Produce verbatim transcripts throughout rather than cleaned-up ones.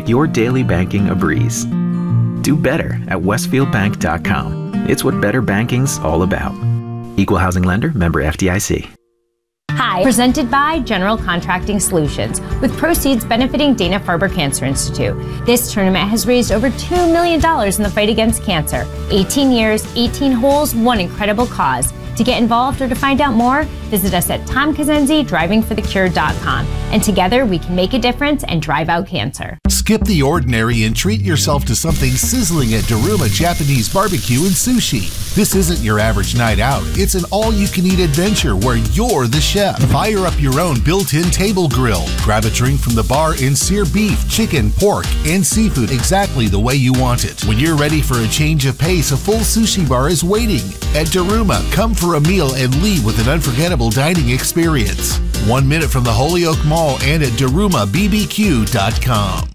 make your daily banking a breeze. Do better at westfield bank dot com. It's what better banking's all about. Equal housing lender, member F D I C. Hi, presented by General Contracting Solutions, with proceeds benefiting Dana-Farber Cancer Institute. This tournament has raised over two million dollars in the fight against cancer. eighteen years, eighteen holes, one incredible cause. To get involved or to find out more, visit us at tom kazenzi driving for the cure dot com. And together we can make a difference and drive out cancer. Skip the ordinary and treat yourself to something sizzling at Daruma Japanese Barbecue and Sushi. This isn't your average night out. It's an all-you-can-eat adventure where you're the chef. Fire up your own built-in table grill. Grab a drink from the bar and sear beef, chicken, pork, and seafood exactly the way you want it. When you're ready for a change of pace, a full sushi bar is waiting. At Daruma, come for a meal and leave with an unforgettable dining experience. One minute from the Holyoke Mall and at daruma b b q dot com.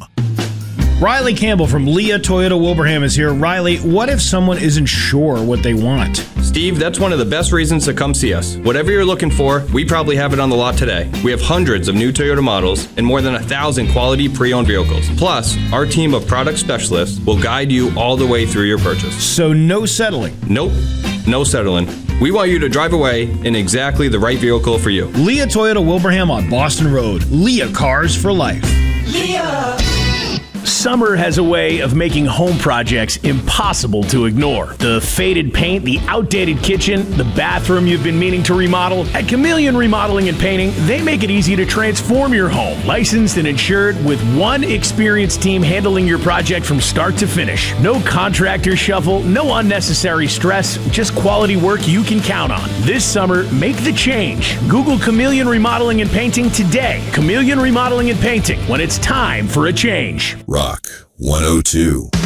Riley Campbell from Leah Toyota Wilbraham is here. Riley, what if someone isn't sure what they want? Steve, that's one of the best reasons to come see us. Whatever you're looking for, we probably have it on the lot today. We have hundreds of new Toyota models and more than a thousand quality pre-owned vehicles. Plus, our team of product specialists will guide you all the way through your purchase. So no settling? Nope, no settling. We want you to drive away in exactly the right vehicle for you. Leah Toyota Wilbraham on Boston Road. Leah Cars for Life. Leah! Summer has a way of making home projects impossible to ignore. The faded paint, the outdated kitchen, the bathroom you've been meaning to remodel. At Chameleon Remodeling and Painting, they make it easy to transform your home. Licensed and insured with one experienced team handling your project from start to finish. No contractor shuffle, no unnecessary stress, just quality work you can count on. This summer, make the change. Google Chameleon Remodeling and Painting today. Chameleon Remodeling and Painting, when it's time for a change. Rock one oh two.